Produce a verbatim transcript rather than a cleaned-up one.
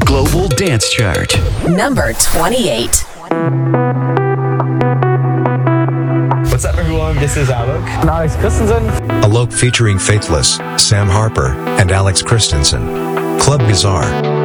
Global Dance Chart. Number twenty-eight. What's up, everyone? This is Alok. And Alex Christensen. Alok featuring Faithless, Sam Harper, and Alex Christensen. Club Bazaar.